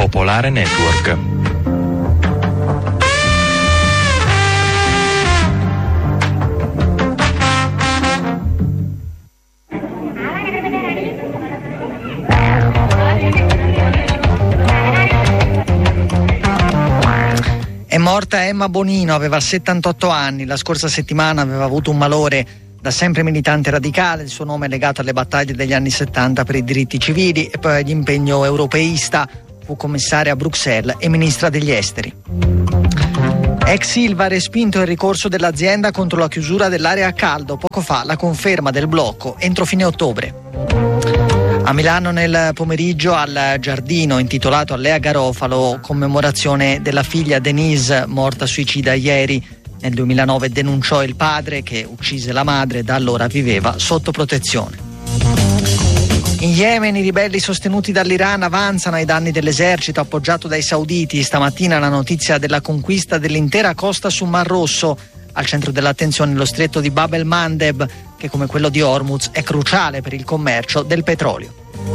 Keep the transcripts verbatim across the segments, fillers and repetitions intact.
Popolare Network. È morta Emma Bonino, aveva settantotto anni, la scorsa settimana aveva avuto un malore. Da sempre militante radicale, il suo nome è legato alle battaglie degli anni settanta per i diritti civili e poi all'impegno europeista. Fu commissaria a Bruxelles e ministra degli esteri. Ex Ilva ha respinto il ricorso dell'azienda contro la chiusura dell'area a caldo. Poco fa la conferma del blocco entro fine ottobre. A Milano nel pomeriggio al giardino intitolato a Lea Garofalo, commemorazione della figlia Denise, morta suicida ieri. Nel duemilanove denunciò il padre che uccise la madre, da allora viveva sotto protezione. In Yemen i ribelli sostenuti dall'Iran avanzano ai danni dell'esercito appoggiato dai sauditi. Stamattina la notizia della conquista dell'intera costa sul Mar Rosso. Al centro dell'attenzione lo stretto di Bab el-Mandeb, che come quello di Hormuz è cruciale per il commercio del petrolio.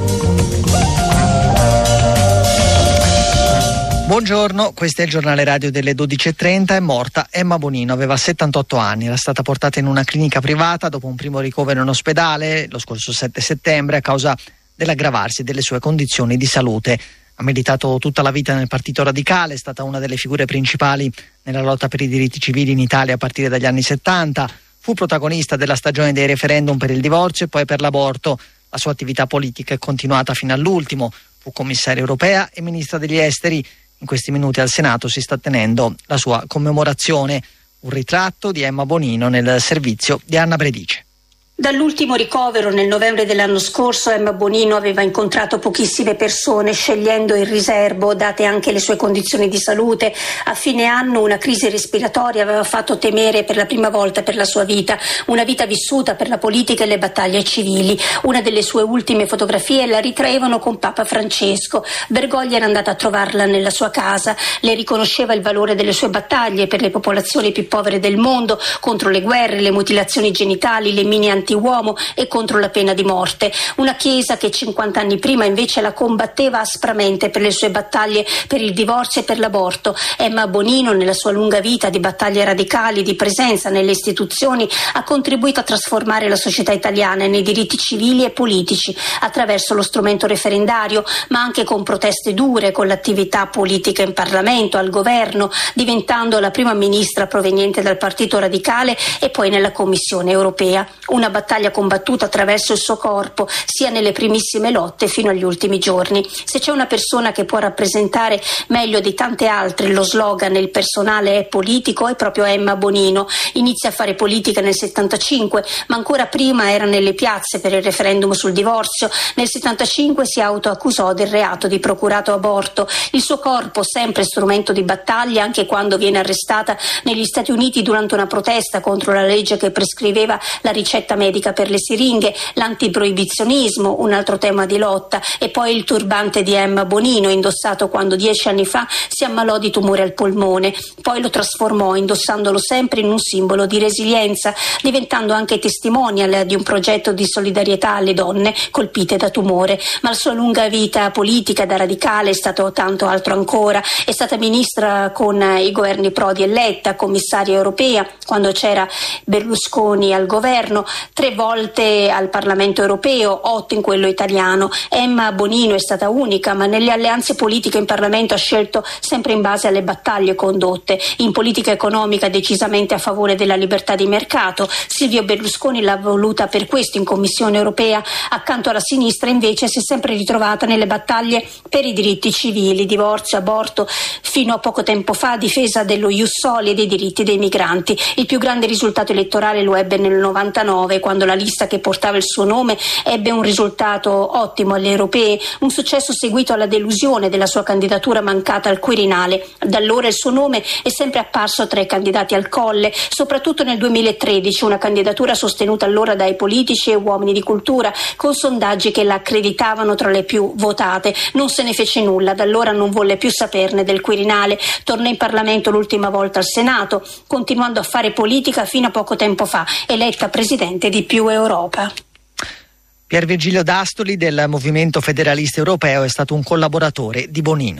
Buongiorno, questo è il giornale radio delle dodici e trenta. È morta Emma Bonino, aveva settantotto anni, era stata portata in una clinica privata dopo un primo ricovero in ospedale lo scorso sette settembre a causa dell'aggravarsi delle sue condizioni di salute. Ha militato tutta la vita nel Partito Radicale, è stata una delle figure principali nella lotta per i diritti civili in Italia a partire dagli anni settanta. Fu protagonista della stagione dei referendum per il divorzio e poi per l'aborto. La sua attività politica è continuata fino all'ultimo. Fu commissaria europea e ministra degli esteri. In questi minuti al Senato si sta tenendo la sua commemorazione. Un ritratto di Emma Bonino nel servizio di Anna Bredice. Dall'ultimo ricovero nel novembre dell'anno scorso Emma Bonino aveva incontrato pochissime persone, scegliendo il riservo, date anche le sue condizioni di salute. A fine anno una crisi respiratoria aveva fatto temere per la prima volta per la sua vita, una vita vissuta per la politica e le battaglie civili. Una delle sue ultime fotografie la ritraevano con Papa Francesco. Bergoglia era andata a trovarla nella sua casa, le riconosceva il valore delle sue battaglie per le popolazioni più povere del mondo, contro le guerre, le mutilazioni genitali, le mini anti uomo e contro la pena di morte. Una chiesa che cinquanta anni prima invece la combatteva aspramente per le sue battaglie per il divorzio e per l'aborto. Emma Bonino, nella sua lunga vita di battaglie radicali, di presenza nelle istituzioni, ha contribuito a trasformare la società italiana nei diritti civili e politici attraverso lo strumento referendario, ma anche con proteste dure, con l'attività politica in Parlamento, al governo, diventando la prima ministra proveniente dal Partito Radicale e poi nella Commissione europea. Una battaglia combattuta attraverso il suo corpo, sia nelle primissime lotte fino agli ultimi giorni. Se c'è una persona che può rappresentare meglio di tante altre lo slogan "il personale è politico", è proprio Emma Bonino. Inizia a fare politica nel settantacinque, ma ancora prima era nelle piazze per il referendum sul divorzio. Nel settantacinque si autoaccusò del reato di procurato aborto. Il suo corpo, sempre strumento di battaglia, anche quando viene arrestata negli Stati Uniti durante una protesta contro la legge che prescriveva la ricetta medica per le siringhe, l'antiproibizionismo, un altro tema di lotta, e poi il turbante di Emma Bonino, indossato quando dieci anni fa si ammalò di tumore al polmone. Poi lo trasformò, indossandolo sempre, in un simbolo di resilienza, diventando anche testimonial di un progetto di solidarietà alle donne colpite da tumore. Ma la sua lunga vita politica da radicale è stato tanto altro ancora. È stata ministra con i governi Prodi e Letta, commissaria europea quando c'era Berlusconi al governo, tre volte al Parlamento europeo, otto in quello italiano. Emma Bonino è stata unica, ma nelle alleanze politiche in Parlamento ha scelto sempre in base alle battaglie condotte. In politica economica decisamente a favore della libertà di mercato. Silvio Berlusconi l'ha voluta per questo in Commissione europea. Accanto alla sinistra invece si è sempre ritrovata nelle battaglie per i diritti civili, divorzio, aborto, fino a poco tempo fa difesa dello ius soli e dei diritti dei migranti. Il più grande risultato elettorale lo ebbe nel novantanove, quando la lista che portava il suo nome ebbe un risultato ottimo alle europee, un successo seguito alla delusione della sua candidatura mancata al Quirinale. Da allora il suo nome è sempre apparso tra i candidati al Colle, soprattutto nel duemilatredici, una candidatura sostenuta allora dai politici e uomini di cultura, con sondaggi che la accreditavano tra le più votate. Non se ne fece nulla, da allora non volle più saperne del Quirinale, tornò in Parlamento l'ultima volta al Senato, continuando a fare politica fino a poco tempo fa, eletta presidente di Più Europa. Pier Virgilio D'Astoli del Movimento Federalista Europeo è stato un collaboratore di Bonino.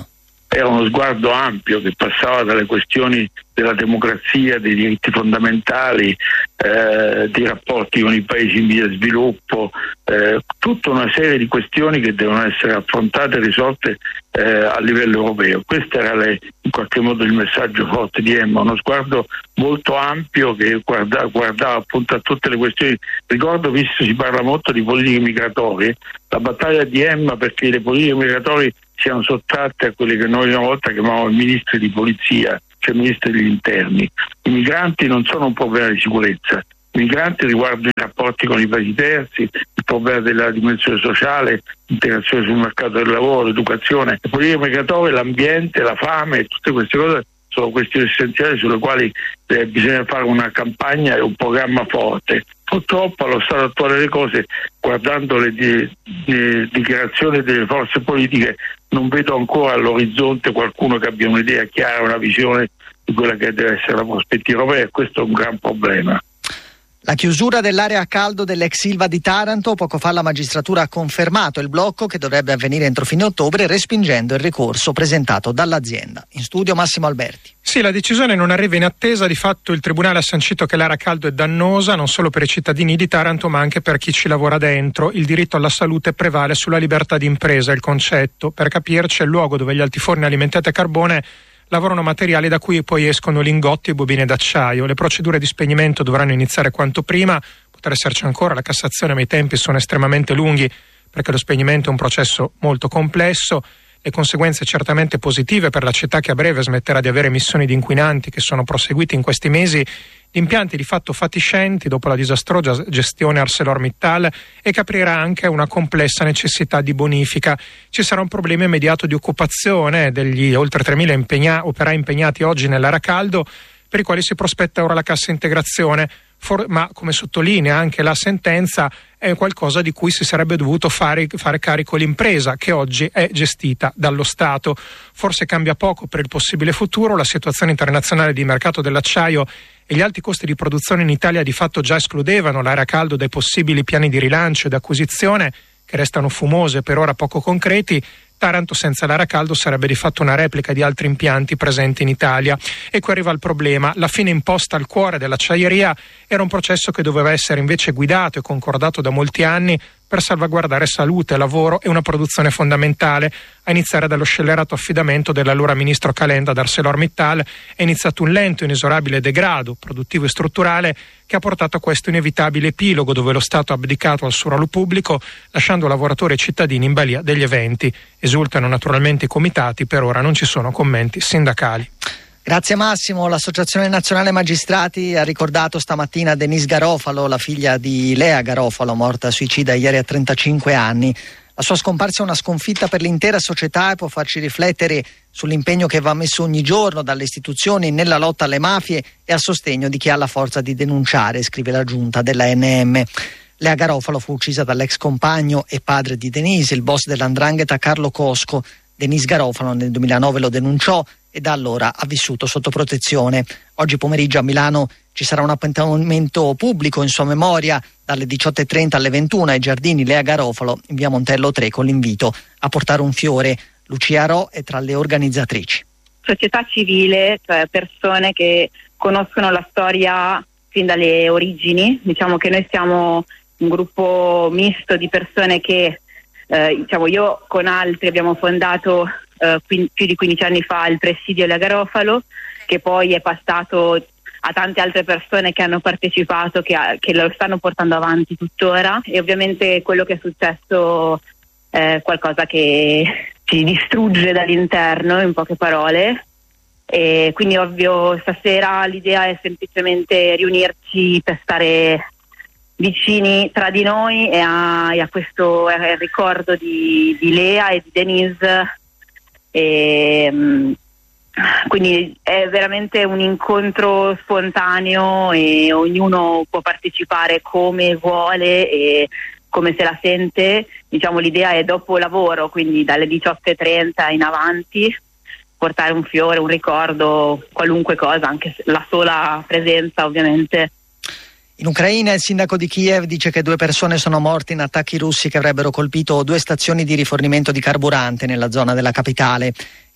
era uno sguardo ampio che passava dalle questioni della democrazia, dei diritti fondamentali, eh, dei rapporti con i paesi in via di sviluppo, eh, tutta una serie di questioni che devono essere affrontate e risolte eh, a livello europeo. Questo era le, in qualche modo il messaggio forte di Emma, uno sguardo molto ampio che guarda, guardava appunto a tutte le questioni. Ricordo, visto si parla molto di politiche migratorie, la battaglia di Emma perché le politiche migratorie siano sottratte a quelli che noi una volta chiamavamo ministri di polizia, cioè ministri degli interni. I migranti non sono un problema di sicurezza, i migranti riguardano i rapporti con i paesi terzi, il problema della dimensione sociale, l'integrazione sul mercato del lavoro, l'educazione. Le politiche migratorie, l'ambiente, la fame, tutte queste cose sono questioni essenziali sulle quali eh, bisogna fare una campagna e un programma forte. Purtroppo allo stato attuale delle cose, guardando le di, di, dichiarazioni delle forze politiche, non vedo ancora all'orizzonte qualcuno che abbia un'idea chiara, una visione di quella che deve essere la prospettiva europea, e questo è un gran problema. La chiusura dell'area a caldo dell'ex Ilva di Taranto, poco fa la magistratura ha confermato il blocco che dovrebbe avvenire entro fine ottobre, respingendo il ricorso presentato dall'azienda. In studio Massimo Alberti. Sì, la decisione non arriva in attesa. Di fatto il Tribunale ha sancito che l'area a caldo è dannosa non solo per i cittadini di Taranto ma anche per chi ci lavora dentro. Il diritto alla salute prevale sulla libertà di impresa, il concetto. Per capirci, è il luogo dove gli altiforni alimentati a carbone lavorano materiali da cui poi escono lingotti e bobine d'acciaio. Le procedure di spegnimento dovranno iniziare quanto prima, potrà esserci ancora la Cassazione, ma i tempi sono estremamente lunghi perché lo spegnimento è un processo molto complesso. Le conseguenze certamente positive per la città, che a breve smetterà di avere emissioni di inquinanti che sono proseguite in questi mesi, impianti di fatto fatiscenti dopo la disastrosa gestione ArcelorMittal, e che aprirà anche una complessa necessità di bonifica. Ci sarà un problema immediato di occupazione degli oltre tremila impegna- operai impegnati oggi nell'area caldo, per i quali si prospetta ora la cassa integrazione, for- ma come sottolinea anche la sentenza è qualcosa di cui si sarebbe dovuto fare, fare carico l'impresa, che oggi è gestita dallo Stato. Forse cambia poco per il possibile futuro, la situazione internazionale di mercato dell'acciaio e gli alti costi di produzione in Italia di fatto già escludevano l'area caldo dai possibili piani di rilancio ed acquisizione, che restano fumosi e per ora poco concreti. Taranto senza l'area caldo sarebbe di fatto una replica di altri impianti presenti in Italia. E qui arriva il problema: la fine imposta al cuore dell'acciaieria era un processo che doveva essere invece guidato e concordato da molti anni per salvaguardare salute, lavoro e una produzione fondamentale, a iniziare dallo scellerato affidamento dell'allora ministro Calenda ad ArcelorMittal. È iniziato un lento e inesorabile degrado produttivo e strutturale che ha portato a questo inevitabile epilogo, dove lo Stato ha abdicato al suo ruolo pubblico, lasciando lavoratori e cittadini in balia degli eventi. Esultano naturalmente i comitati, per ora non ci sono commenti sindacali. Grazie Massimo. L'Associazione Nazionale Magistrati ha ricordato stamattina Denise Garofalo, la figlia di Lea Garofalo, morta suicida ieri a trentacinque anni. La sua scomparsa è una sconfitta per l'intera società e può farci riflettere sull'impegno che va messo ogni giorno dalle istituzioni nella lotta alle mafie e a sostegno di chi ha la forza di denunciare, scrive la giunta della N M. Lea Garofalo fu uccisa dall'ex compagno e padre di Denise, il boss dell'Andrangheta Carlo Cosco. Denise Garofalo nel duemilanove lo denunciò e da allora ha vissuto sotto protezione. Oggi pomeriggio a Milano ci sarà un appuntamento pubblico in sua memoria dalle diciotto e trenta alle ventuno ai giardini Lea Garofalo in via Montello tre, con l'invito a portare un fiore. Lucia Ro è tra le organizzatrici. Società civile, cioè persone che conoscono la storia fin dalle origini. Diciamo che noi siamo un gruppo misto di persone che eh, diciamo io con altri abbiamo fondato eh, più di quindici anni fa il presidio Lea Garofalo, che poi è passato a tante altre persone che hanno partecipato, che, che lo stanno portando avanti tuttora. E ovviamente quello che è successo è qualcosa che ci distrugge dall'interno, in poche parole. E quindi ovvio stasera l'idea è semplicemente riunirci per stare vicini tra di noi e a, e a questo a ricordo di, di Lea e di Denise. E, mh, quindi è veramente un incontro spontaneo e ognuno può partecipare come vuole e come se la sente. Diciamo l'idea è dopo lavoro, quindi dalle diciotto e trenta in avanti, portare un fiore, un ricordo, qualunque cosa, anche la sola presenza ovviamente. In Ucraina il sindaco di Kiev dice che due persone sono morte in attacchi russi che avrebbero colpito due stazioni di rifornimento di carburante nella zona della capitale.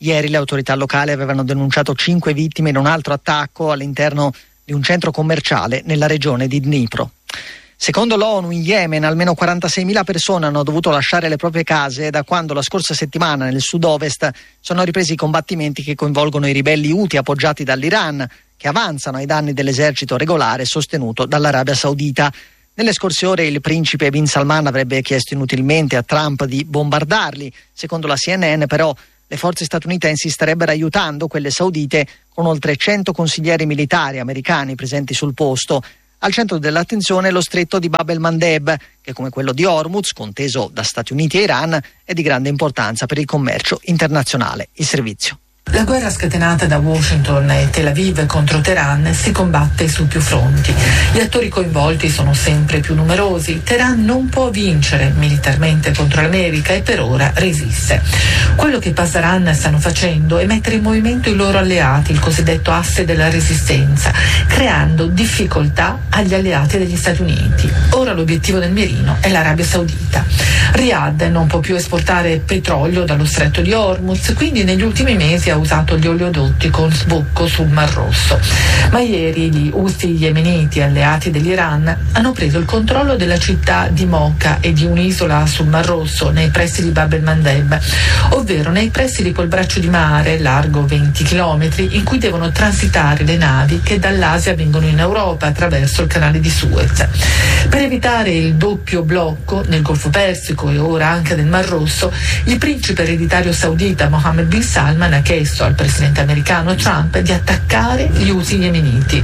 Ieri le autorità locali avevano denunciato cinque vittime in un altro attacco all'interno di un centro commerciale nella regione di Dnipro. Secondo l'ONU, in Yemen almeno quarantaseimila persone hanno dovuto lasciare le proprie case da quando la scorsa settimana nel sud-ovest sono ripresi i combattimenti che coinvolgono i ribelli Houthi appoggiati dall'Iran, che avanzano ai danni dell'esercito regolare sostenuto dall'Arabia Saudita. Nelle scorse ore il principe Bin Salman avrebbe chiesto inutilmente a Trump di bombardarli. Secondo la C N N, però, le forze statunitensi starebbero aiutando quelle saudite con oltre cento consiglieri militari americani presenti sul posto. Al centro dell'attenzione lo stretto di Bab el-Mandeb, che come quello di Hormuz, conteso da Stati Uniti e Iran, è di grande importanza per il commercio internazionale. Il servizio. La guerra scatenata da Washington e Tel Aviv contro Teheran si combatte su più fronti. Gli attori coinvolti sono sempre più numerosi. Teheran non può vincere militarmente contro l'America e per ora resiste. Quello che Pasdaran stanno facendo è mettere in movimento i loro alleati, il cosiddetto asse della resistenza, creando difficoltà agli alleati degli Stati Uniti. Ora l'obiettivo del mirino è l'Arabia Saudita. Riyadh non può più esportare petrolio dallo stretto di Hormuz, quindi negli ultimi mesi ha usato gli oleodotti con sbocco sul Mar Rosso. Ma ieri gli Houthi yemeniti, alleati dell'Iran, hanno preso il controllo della città di Mocha e di un'isola sul Mar Rosso nei pressi di Bab el-Mandeb, ovvero nei pressi di quel braccio di mare largo venti chilometri in cui devono transitare le navi che dall'Asia vengono in Europa attraverso il canale di Suez. Per evitare il doppio blocco nel Golfo Persico e ora anche nel Mar Rosso, il principe ereditario saudita Mohammed bin Salman ha chiesto al presidente americano Trump di attaccare gli Houthi yemeniti.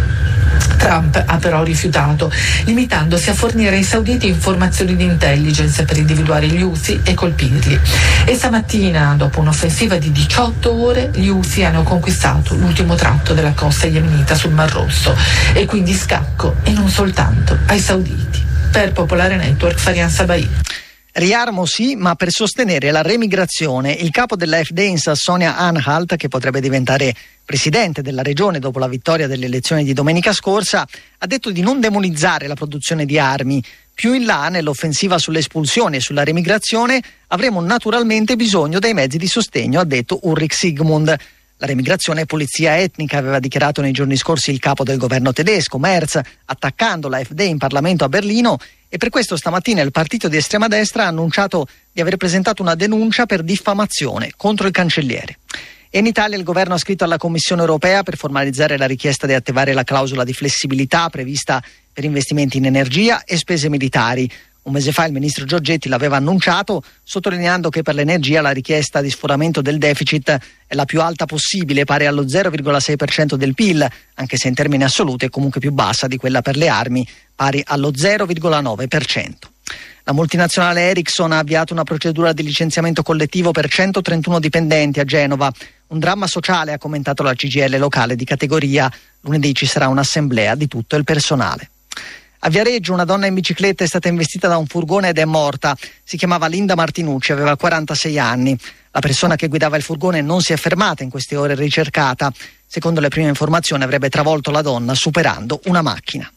Trump ha però rifiutato, limitandosi a fornire ai sauditi informazioni di intelligence per individuare gli Houthi e colpirli. E stamattina, dopo un'offensiva di diciotto ore, gli Houthi hanno conquistato l'ultimo tratto della costa yemenita sul Mar Rosso e quindi scacco, e non soltanto, ai sauditi. Per Popolare Network, Farian Sabai. Riarmo sì, ma per sostenere la remigrazione. Il capo della F D in Sassonia-Anhalt, che potrebbe diventare presidente della regione dopo la vittoria delle elezioni di domenica scorsa, ha detto di non demonizzare la produzione di armi. Più in là, nell'offensiva sulle espulsioni e sulla remigrazione, avremo naturalmente bisogno dei mezzi di sostegno, ha detto Ulrich Sigmund. La remigrazione è pulizia etnica, aveva dichiarato nei giorni scorsi il capo del governo tedesco, Merz, attaccando la F D in Parlamento a Berlino, e per questo stamattina il partito di estrema destra ha annunciato di aver presentato una denuncia per diffamazione contro il cancelliere. E in Italia il governo ha scritto alla Commissione europea per formalizzare la richiesta di attivare la clausola di flessibilità prevista per investimenti in energia e spese militari. Un mese fa il ministro Giorgetti l'aveva annunciato, sottolineando che per l'energia la richiesta di sforamento del deficit è la più alta possibile, pari allo zero virgola sei per cento del P I L, anche se in termini assoluti è comunque più bassa di quella per le armi, pari allo zero virgola nove per cento. La multinazionale Ericsson ha avviato una procedura di licenziamento collettivo per centotrentuno dipendenti a Genova. Un dramma sociale, ha commentato la C G I L locale di categoria. Lunedì ci sarà un'assemblea di tutto il personale. A Viareggio una donna in bicicletta è stata investita da un furgone ed è morta. Si chiamava Linda Martinucci, aveva quarantasei anni. La persona che guidava il furgone non si è fermata in queste ore ricercata. Secondo le prime informazioni avrebbe travolto la donna superando una macchina.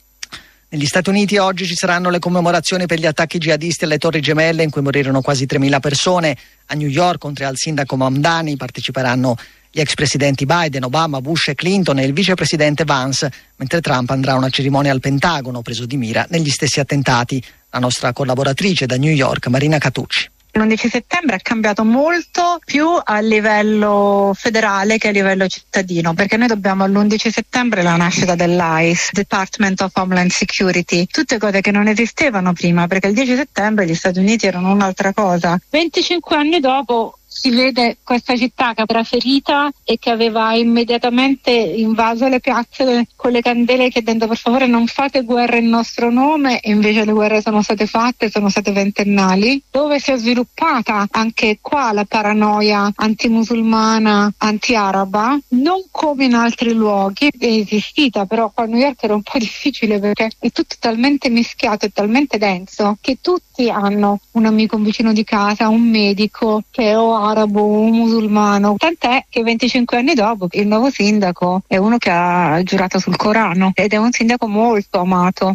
Negli Stati Uniti oggi ci saranno le commemorazioni per gli attacchi jihadisti alle Torri Gemelle, in cui morirono quasi tremila persone. A New York, oltre al sindaco Mamdani, parteciperanno gli ex presidenti Biden, Obama, Bush e Clinton e il vicepresidente Vance, mentre Trump andrà a una cerimonia al Pentagono, preso di mira negli stessi attentati. La nostra collaboratrice da New York, Marina Catucci. L'undici settembre è cambiato molto più a livello federale che a livello cittadino, perché noi dobbiamo all'undici settembre la nascita dell'I C E, Department of Homeland Security, tutte cose che non esistevano prima, perché il dieci settembre gli Stati Uniti erano un'altra cosa. venticinque anni dopo si vede questa città che era ferita e che aveva immediatamente invaso le piazze con le candele chiedendo per favore non fate guerre in nostro nome, e invece le guerre sono state fatte, sono state ventennali, dove si è sviluppata anche qua la paranoia antimusulmana, anti-araba, non come in altri luoghi, è esistita, però qua a New York era un po' difficile perché è tutto talmente mischiato e talmente denso che tutti hanno un amico, un vicino di casa, un medico che è o arabo o musulmano, tant'è che venticinque anni dopo il nuovo sindaco è uno che ha giurato sul Corano ed è un sindaco molto amato.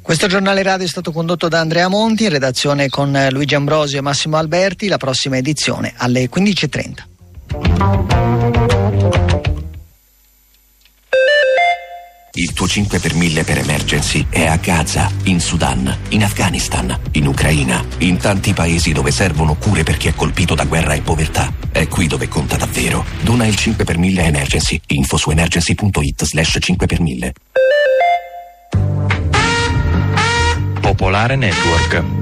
Questo giornale radio è stato condotto da Andrea Monti, in redazione con Luigi Ambrosio e Massimo Alberti. La prossima edizione alle quindici e trenta. Il tuo cinque per mille per emergency è a Gaza, in Sudan, in Afghanistan, in Ucraina, in tanti paesi dove servono cure per chi è colpito da guerra e povertà. È qui dove conta davvero. Dona il cinque per mille a Emergency. Info su emergency punto it slash cinque per mille. Popolare Network.